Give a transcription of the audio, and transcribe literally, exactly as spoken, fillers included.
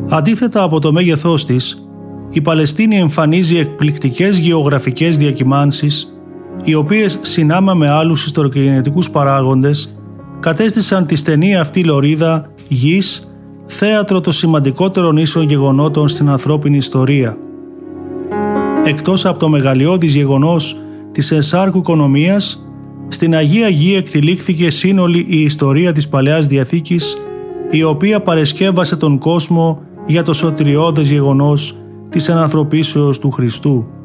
Αντίθετα από το μέγεθός της, η Παλαιστίνη εμφανίζει εκπληκτικές γεωγραφικές διακυμάνσεις, οι οποίες συνάμα με άλλους ιστοροκινητικούς παράγοντες κατέστησαν τη στενή αυτή λωρίδα γης θέατρο των σημαντικότερων ίσων γεγονότων στην ανθρώπινη ιστορία. Εκτός από το μεγαλειώδης γεγονός της ενσάρκου οικονομίας, στην Αγία Γη εκτυλίχθηκε σύνολη η ιστορία της Παλαιάς Διαθήκης, η οποία παρεσκεύασε τον κόσμο για το σωτηριώδες γεγονός της ενανθρωπίσεως του Χριστού.